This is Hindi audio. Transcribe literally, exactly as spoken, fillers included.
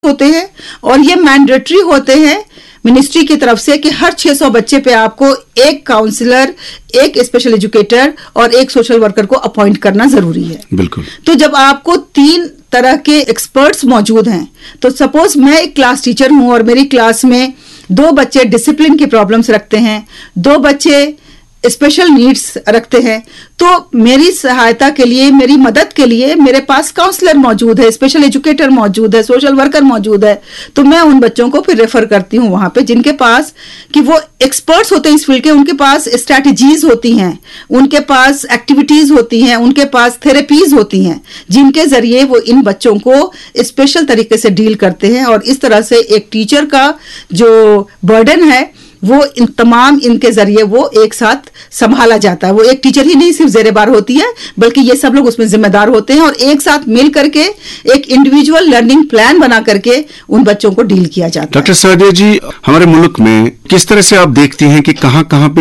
होते हैं और ये मैंडेटरी होते हैं मिनिस्ट्री की तरफ से कि हर छह सौ बच्चे पे आपको एक काउंसलर, एक स्पेशल एजुकेटर और एक सोशल वर्कर को अपॉइंट करना जरूरी है। बिल्कुल। तो जब आपको तीन तरह के एक्सपर्ट्स मौजूद हैं, तो सपोज मैं एक क्लास टीचर हूं और मेरी क्लास में दो बच्चे डिसिप्लिन की प्रॉब्लम्स रखते हैं, दो बच्चे स्पेशल नीड्स रखते हैं, तो मेरी सहायता के लिए, मेरी मदद के लिए मेरे पास काउंसलर मौजूद है, स्पेशल एजुकेटर मौजूद है, सोशल वर्कर मौजूद है। तो मैं उन बच्चों को फिर रेफर करती हूँ वहां पे जिनके पास कि वो एक्सपर्ट्स होते हैं इस फील्ड के, उनके पास स्ट्रैटेजीज होती हैं, उनके पास एक्टिविटीज होती हैं, उनके पास थेरेपीज होती हैं, जिनके जरिए वो इन बच्चों को स्पेशल तरीके से डील करते हैं। और इस तरह से एक टीचर का जो बर्डन है वो इन तमाम इनके जरिए वो एक साथ संभाला जाता है। वो एक टीचर ही नहीं सिर्फ ज़ेरेबार होती है, बल्कि ये सब लोग उसमें जिम्मेदार होते हैं और एक साथ मिल करके एक इंडिविजुअल लर्निंग प्लान बना करके उन बच्चों को डील किया जाता है। डॉक्टर सादिया जी, हमारे मुल्क में किस तरह से आप देखती हैं कि कहां कहां पे